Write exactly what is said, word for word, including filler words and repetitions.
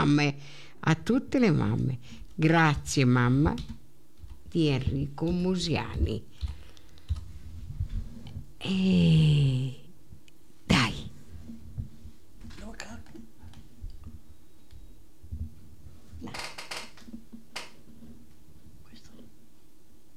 mamme, a tutte le mamme. Grazie mamma di Enrico Musiani. E